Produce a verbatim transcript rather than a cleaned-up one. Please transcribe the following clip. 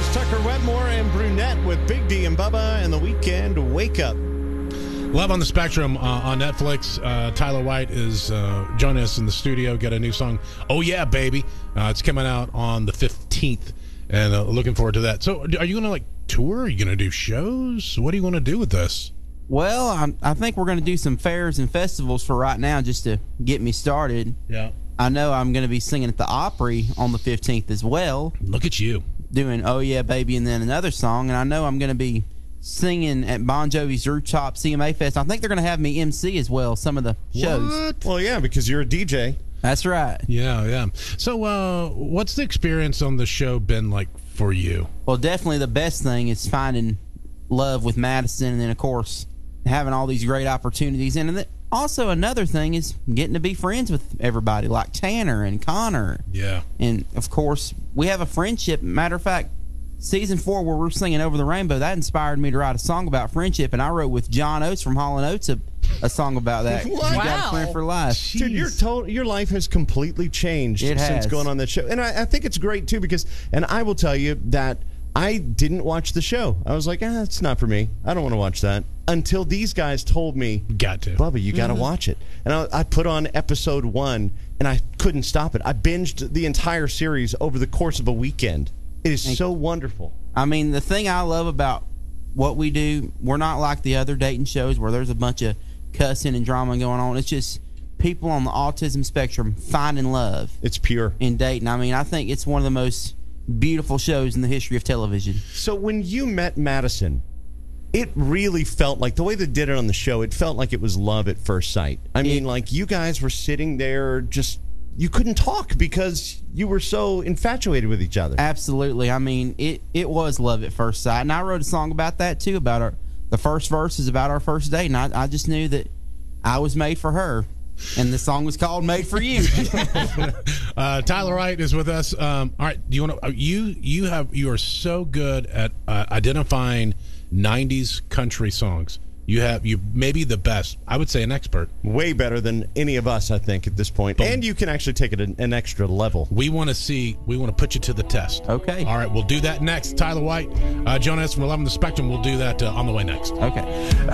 Tucker Wetmore and Brunette with Big D and Bubba and the Weekend Wake Up. Love on the Spectrum uh, on Netflix. Uh, Tyler White is uh, joining us in the studio. Got a new song, Oh Yeah, Baby. Uh, it's coming out on the fifteenth, and uh, looking forward to that. So are you going to, like, tour? Are you going to do shows? What do you want to do with this? Well, I, I think we're going to do some fairs and festivals for right now just to get me started. Yeah. I know I'm going to be singing at the Opry on the fifteenth as well. Look at you. Doing Oh Yeah, Baby, and then another song. And I know I'm going to be singing at Bon Jovi's Rooftop C M A Fest. I think they're going to have me M C as well, some of the shows. What? Well, yeah, because you're a D J. That's right. Yeah, yeah. So uh, what's the experience on the show been like for you? Well, definitely the best thing is finding love with Madison, and then, of course, having all these great opportunities. And then also another thing is getting to be friends with everybody, like Tanner and Connor. Yeah. And, of course, we have a friendship. Matter of fact, season four, where we're singing Over the Rainbow, that inspired me to write a song about friendship, and I wrote with John Oates from Hall and Oates a, a song about that. What? You got Wow. a friend for life. Jeez. Dude, your to- your life has completely changed It since has. going on that show. And I, I think it's great, too, because, and I will tell you that I didn't watch the show. I was like, ah, it's not for me. I don't want to watch that. Until these guys told me, Got to. Bubba, you got to watch it. And I, I put on episode one, and I couldn't stop it. I binged the entire series over the course of a weekend. It is so wonderful. I mean, the thing I love about what we do, we're not like the other dating shows where there's a bunch of cussing and drama going on. It's just people on the autism spectrum finding love It's pure. in dating. I mean, I think it's one of the most beautiful shows in the history of television. So when you met Madison, it really felt like, the way they did it on the show, it felt like it was love at first sight. I mean, It- like, you guys were sitting there just, you couldn't talk because you were so infatuated with each other. Absolutely. I mean, it, it was love at first sight. And I wrote a song about that, too, about our, the first verse is about our first date. And I, I just knew that I was made for her. And the song was called Made for You. uh, Tyler Wright is with us. Um, all right, do you want to? You you have you are so good at uh, identifying nineties country songs. You have you maybe the best. I would say an expert. Way better than any of us, I think, at this point. Boom. And you can actually take it an, an extra level. We want to see. We want to put you to the test. Okay. All right, we'll do that next. Tyler White, uh, Jonas from eleven The Spectrum. We'll do that uh, on the way next. Okay.